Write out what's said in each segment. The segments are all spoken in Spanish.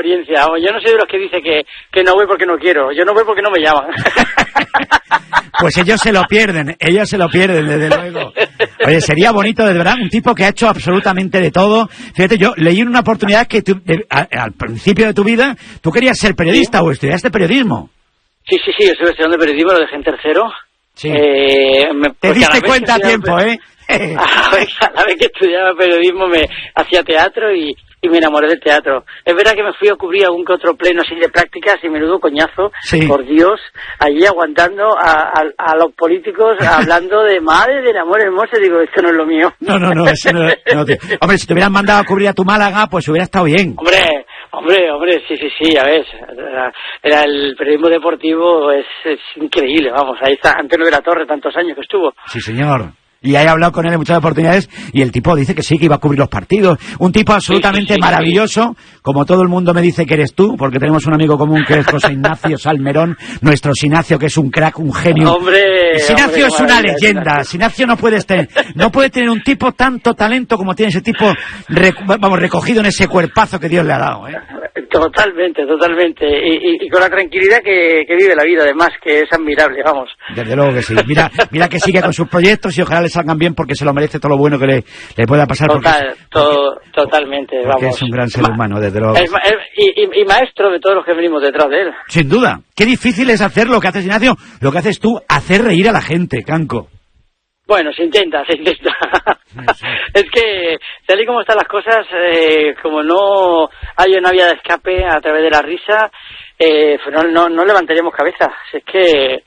experiencia. Yo no soy de los que dice que no voy porque no quiero. Yo no voy porque no me llaman. Pues ellos se lo pierden, desde luego. Oye, sería bonito, de verdad, un tipo que ha hecho absolutamente de todo. Fíjate, yo leí en una oportunidad que al principio de tu vida, tú querías ser periodista, ¿sí? O estudiaste periodismo. Sí, yo estuve estudiando periodismo, lo dejé en tercero. Sí. Te diste cuenta a tiempo, ¿eh? A la vez que estudiaba periodismo me hacía teatro y me enamoré del teatro. Es verdad que me fui a cubrir algún que otro pleno así de prácticas y menudo coñazo, sí. Por Dios, allí aguantando a los políticos hablando de madre del amor hermoso. Digo, esto no es lo mío. No, eso no, hombre, si te hubieran mandado a cubrir a tu Málaga, pues hubiera estado bien. Hombre, sí, ya ves. Era el periodismo deportivo es increíble, vamos, ahí está Antonio de la Torre, tantos años que estuvo. Sí, señor. Y he hablado con él en muchas oportunidades y el tipo dice que sí, que iba a cubrir los partidos. Un tipo absolutamente maravilloso, como todo el mundo me dice que eres tú, porque tenemos un amigo común que es José Ignacio Salmerón, nuestro Sinacio, que es un crack, un genio. Sinacio es una leyenda. Sinacio no puede tener un tipo tanto talento como tiene ese tipo, recogido en ese cuerpazo que Dios le ha dado, ¿eh? Totalmente. Y con la tranquilidad que vive la vida, además, que es admirable, vamos. Desde luego que sí. Mira que sigue con sus proyectos y ojalá le salgan bien porque se lo merece todo lo bueno que le pueda pasar. Totalmente, porque vamos. Es un gran ser humano, desde luego. Y maestro de todos los que venimos detrás de él. Sin duda. Qué difícil es hacer lo que haces, Ignacio, lo que haces tú, hacer reír a la gente, Canco. Bueno, se intenta. Sí. Es que, tal y como están las cosas, como no hay una vía de escape a través de la risa, pues no levantaríamos cabeza. Es que,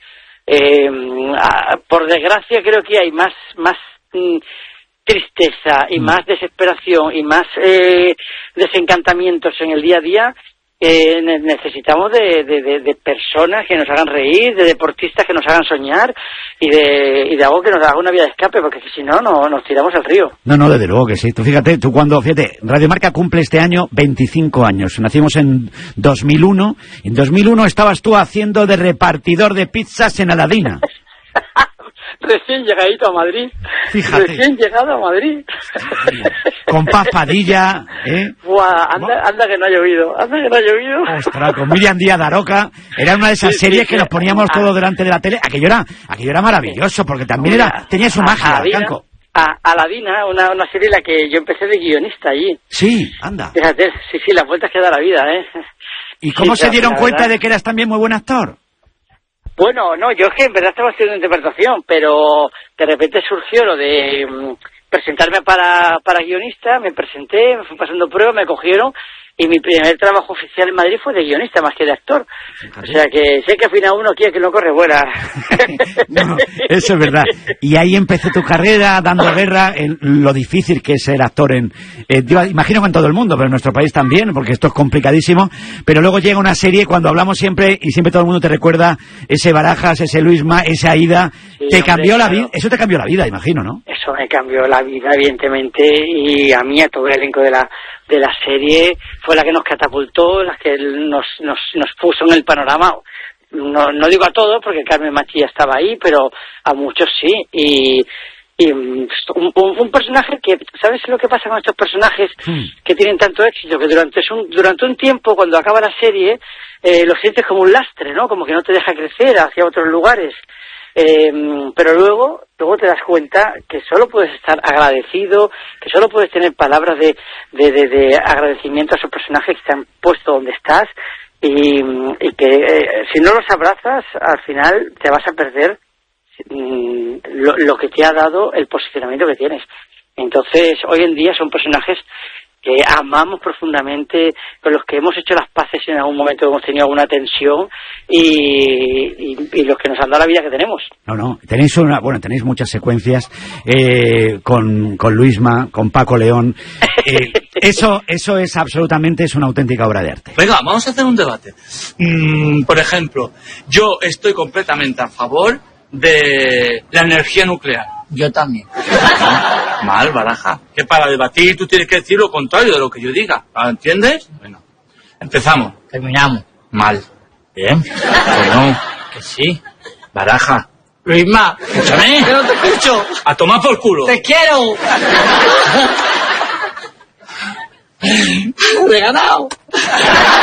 por desgracia, creo que hay más tristeza y más desesperación y más desencantamientos en el día a día. Necesitamos de personas que nos hagan reír, de deportistas que nos hagan soñar y de algo que nos haga una vía de escape, porque si no nos tiramos al río. No, desde luego que sí. Fíjate, Radio Marca cumple este año 25 años. Nacimos en 2001. En 2001 estabas tú haciendo de repartidor de pizzas en Aladina. Recién llegadito a Madrid. Fíjate. Recién llegado a Madrid. Con Paz Padilla, ¿eh? Buah, anda que no ha llovido. Ostras, con Miriam Díaz de Aroca. Era una de esas series que nos poníamos todos delante de la tele. Aquello era maravilloso, porque también tenía su magia, Canco. Aladina, una serie en la que yo empecé de guionista allí. Sí, anda. Fíjate, sí, las vueltas que da la vida, ¿eh? ¿Y cómo se dieron cuenta de que eras también muy buen actor? Bueno, no, yo es que en verdad estaba haciendo interpretación, pero de repente surgió lo de presentarme para guionista, me presenté, me fui pasando pruebas, me cogieron y mi primer trabajo oficial en Madrid fue de guionista más que de actor. O sea que sé que al final uno quiere que no corre vuela. No, eso es verdad. Y ahí empezó tu carrera dando guerra en lo difícil que es ser actor imagino que en todo el mundo, pero en nuestro país también, porque esto es complicadísimo. Pero luego llega una serie cuando hablamos siempre todo el mundo te recuerda ese Barajas, ese Luisma, esa Aída. Sí, cambió la vida. Eso te cambió la vida, imagino, ¿no? Eso me cambió la vida, evidentemente, y a mí, a todo el elenco de la serie, fue la que nos catapultó, la que nos puso en el panorama. No digo a todos, porque Carmen Machi ya estaba ahí, pero a muchos sí. Y un personaje que, ¿sabes lo que pasa con estos personajes que tienen tanto éxito? Que durante un tiempo, cuando acaba la serie, lo sientes como un lastre, ¿no? Como que no te deja crecer hacia otros lugares. Pero luego te das cuenta que solo puedes estar agradecido, que solo puedes tener palabras de agradecimiento a esos personajes que te han puesto donde estás y que si no los abrazas, al final te vas a perder lo que te ha dado el posicionamiento que tienes. Entonces, hoy en día son personajes que amamos profundamente, con los que hemos hecho las paces en algún momento, hemos tenido alguna tensión y los que nos han dado la vida que tenemos. No, tenéis muchas secuencias con Luisma, con Paco León. Eso es absolutamente, es una auténtica obra de arte. Venga, vamos a hacer un debate. Por ejemplo, yo estoy completamente a favor de la energía nuclear. Yo también. Mal, Baraja. Que para debatir tú tienes que decir lo contrario de lo que yo diga. ¿Entiendes? Bueno, empezamos. Terminamos. Mal. Bien. Bueno. Que sí. Baraja. Luisma. Escúchame. Que no te escucho. A tomar por culo. Te quiero. He ganado.